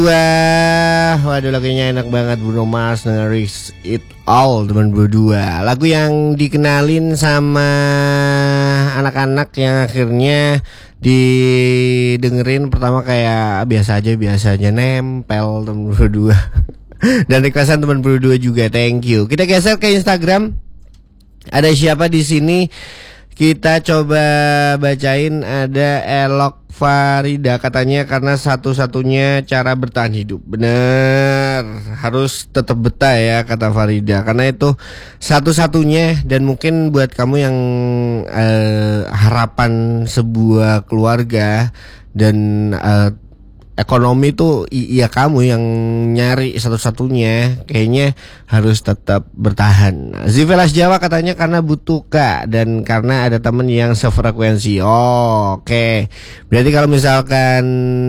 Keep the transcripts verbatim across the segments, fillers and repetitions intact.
Wah, waduh lagunya enak banget, Bruno Mars dengan Risk It All teman berdua. Lagu yang dikenalin sama anak-anak yang akhirnya didengerin pertama kayak biasa aja biasa aja nempel teman berdua. Dan requestan teman berdua juga, thank you. Kita geser ke Instagram. Ada siapa di sini? Kita coba bacain, ada Elok Farida, katanya karena satu-satunya cara bertahan hidup. Bener, harus tetap betah ya kata Farida, karena itu satu-satunya. Dan mungkin buat kamu yang eh, harapan sebuah keluarga dan eh, ekonomi tuh iya kamu yang nyari satu-satunya, kayaknya harus tetap bertahan. Zivelas Jawa katanya karena butuh kak dan karena ada temen yang sefrekuensi. Oh, oke, okay. Berarti kalau misalkan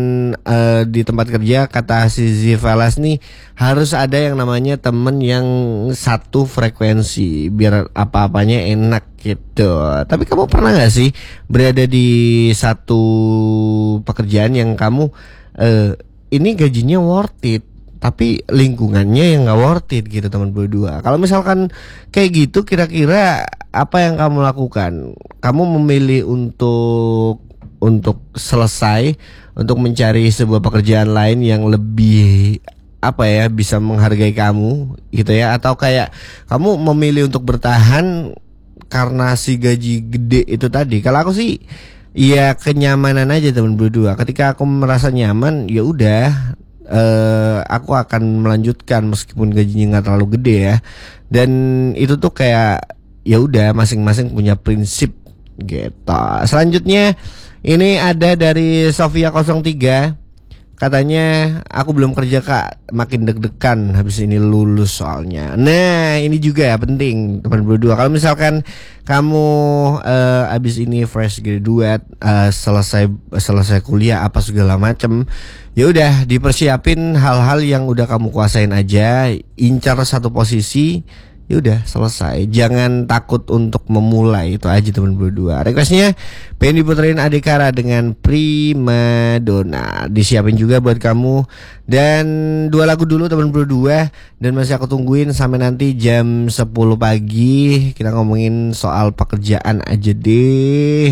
uh, di tempat kerja kata si Zivelas nih harus ada yang namanya temen yang satu frekuensi biar apa-apanya enak gitu. Tapi kamu pernah gak sih berada di satu pekerjaan yang kamu Uh, ini gajinya worth it tapi lingkungannya yang gak worth it gitu teman berdua. Kalau misalkan kayak gitu, kira-kira apa yang kamu lakukan? Kamu memilih untuk untuk selesai, untuk mencari sebuah pekerjaan lain yang lebih apa ya, bisa menghargai kamu gitu ya, atau kayak kamu memilih untuk bertahan karena si gaji gede itu tadi? Kalau aku sih iya kenyamanan aja teman berdua. Ketika aku merasa nyaman, ya udah, uh, aku akan melanjutkan meskipun gajinya nggak terlalu gede ya. Dan itu tuh kayak ya udah masing-masing punya prinsip gitu. Selanjutnya ini ada dari Sofia nol tiga. Katanya aku belum kerja kak, makin deg-degan habis ini lulus soalnya. Nah ini juga ya penting teman berdua. Kalau misalkan kamu uh, habis ini fresh graduate, uh, selesai selesai kuliah apa segala macem, ya udah dipersiapin hal-hal yang udah kamu kuasain aja, incar satu posisi. Ya udah selesai, jangan takut untuk memulai, itu aja teman berdua. Requestnya pengen diputerin Adekara dengan Prima Donna, disiapin juga buat kamu. Dan dua lagu dulu teman berdua, dan masih aku tungguin sampai nanti jam sepuluh pagi. Kita ngomongin soal pekerjaan aja deh.